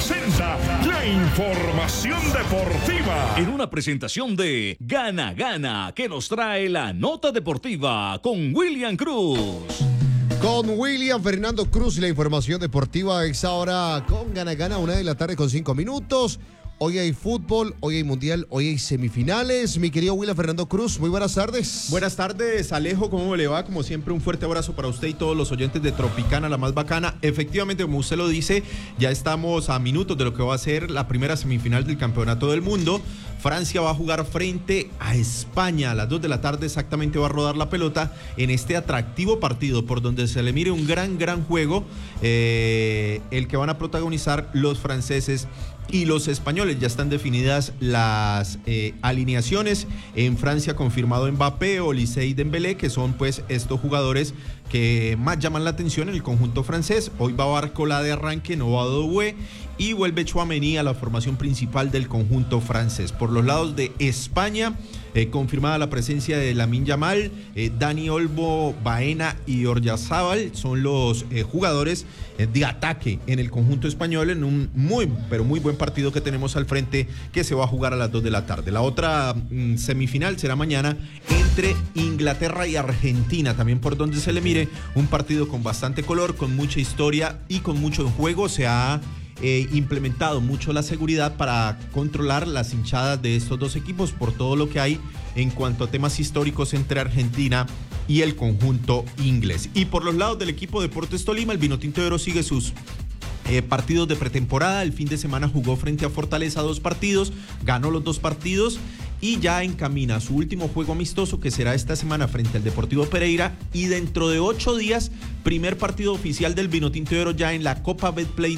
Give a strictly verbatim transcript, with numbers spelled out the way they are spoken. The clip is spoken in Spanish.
presenta la información deportiva. En una presentación de Gana Gana, que nos trae la nota deportiva con William Cruz. Con William Fernando Cruz y la información deportiva es ahora con Gana Gana, una de la tarde con cinco minutos. Hoy hay fútbol, hoy hay mundial, hoy hay semifinales. Mi querido William Fernando Cruz, muy buenas tardes. Buenas tardes, Alejo, ¿cómo le va? Como siempre, un fuerte abrazo para usted y todos los oyentes de Tropicana, la más bacana. Efectivamente, como usted lo dice, ya estamos a minutos de lo que va a ser la primera semifinal del Campeonato del Mundo. Francia va a jugar frente a España a las dos de la tarde, exactamente va a rodar la pelota en este atractivo partido por donde se le mire un gran, gran juego, eh, el que van a protagonizar los franceses y los españoles. Ya están definidas las eh, alineaciones. En Francia confirmado Mbappé, Olise y Dembélé, que son pues estos jugadores que más llaman la atención en el conjunto francés. Hoy va Barcola de arranque, no va Doué, y vuelve Tchouaméni a la formación principal del conjunto francés. Por los lados de España, eh, confirmada la presencia de Lamine Yamal, eh, Dani Olmo, Baena y Oyarzabal son los eh, jugadores eh, de ataque en el conjunto español, en un muy, pero muy buen partido que tenemos al frente, que se va a jugar a las dos de la tarde. La otra mm, semifinal será mañana entre Inglaterra y Argentina, también por donde se le mire, un partido con bastante color, con mucha historia y con mucho en juego. Se ha eh, implementado mucho la seguridad para controlar las hinchadas de estos dos equipos por todo lo que hay en cuanto a temas históricos entre Argentina y el conjunto inglés. Y por los lados del equipo Deportes Tolima, el Vinotinto de Oro sigue sus Eh, partidos de pretemporada. El fin de semana jugó frente a Fortaleza dos partidos, ganó los dos partidos y ya encamina su último juego amistoso, que será esta semana frente al Deportivo Pereira, y dentro de ocho días, primer partido oficial del Vinotinto de Oro ya en la Copa Betplay